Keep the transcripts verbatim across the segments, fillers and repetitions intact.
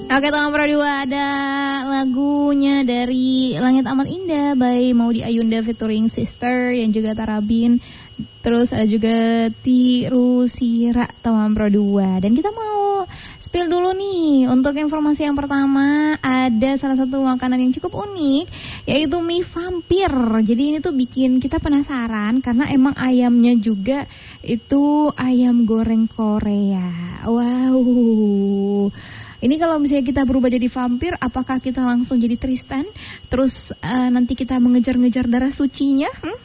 Oke, teman Pro dua, ada lagunya dari Langit Amat Indah by Maudy Ayunda featuring Sister yang juga Tarabin. Terus ada juga Tirusira, teman Pro dua. Dan kita mau spill dulu nih. Untuk informasi yang pertama, ada salah satu makanan yang cukup unik, yaitu mie vampir. Jadi ini tuh bikin kita penasaran karena emang ayamnya juga itu ayam goreng Korea. Wow. Ini kalau misalnya kita berubah jadi vampir, apakah kita langsung jadi Tristan? Terus uh, nanti kita mengejar-ngejar darah sucinya? Hmm?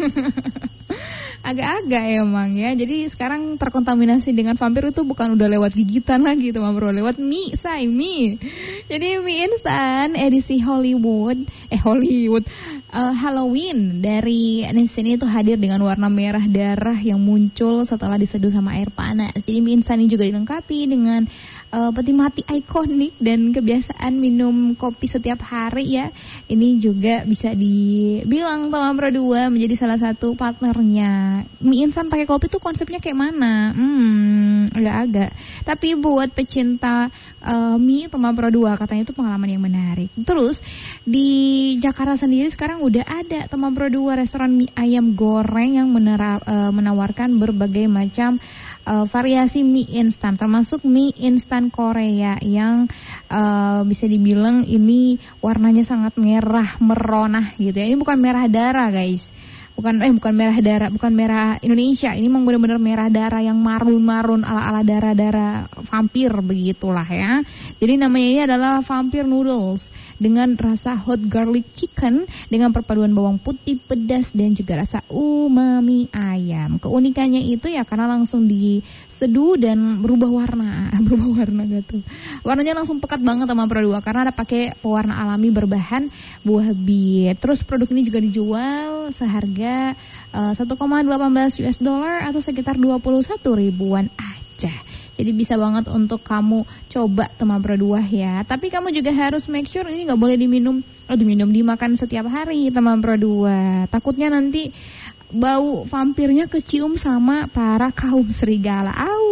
Agak-agak emang ya. Jadi sekarang terkontaminasi dengan vampir itu bukan udah lewat gigitan lagi, teman bro, lewat mie, say mie. Jadi mie instan edisi Hollywood, eh Hollywood, uh, Halloween dari di sini itu hadir dengan warna merah darah yang muncul setelah diseduh sama air panas. Jadi mie instan ini juga dilengkapi dengan uh, peti mati ikonik dan kebiasaan minum kopi setiap hari ya. Ini juga bisa dibilang teman Pro dua menjadi salah satu partnernya. Mie instan pakai kopi tuh konsepnya kayak mana? Hmm, agak-agak. Tapi buat pecinta uh, mie teman Pro dua katanya itu pengalaman yang menarik. Terus di Jakarta sendiri sekarang udah ada teman Pro dua restoran mie ayam goreng yang menera, uh, menawarkan berbagai macam Uh, variasi mie instan, termasuk mie instan Korea yang uh, bisa dibilang ini warnanya sangat merah meronah gitu ya. Ini bukan merah darah guys, bukan eh bukan merah darah, bukan merah Indonesia. Ini memang benar-benar merah darah yang marun-marun ala-ala darah-darah vampir begitulah ya. Jadi namanya ini adalah vampir noodles dengan rasa hot garlic chicken dengan perpaduan bawang putih pedas dan juga rasa umami ayam. Keunikannya itu ya karena langsung diseduh dan berubah warna, berubah warna gitu. Warnanya langsung pekat banget sama Pro dua karena ada pakai pewarna alami berbahan buah bit. Terus produk ini juga dijual seharga uh, satu koma satu delapan U S dollar atau sekitar dua puluh satu ribuan aja. Jadi bisa banget untuk kamu coba teman Pro dua ya. Tapi kamu juga harus make sure ini gak boleh diminum, oh diminum, dimakan setiap hari teman Pro dua. Takutnya nanti bau vampirnya kecium sama para kaum serigala. Au.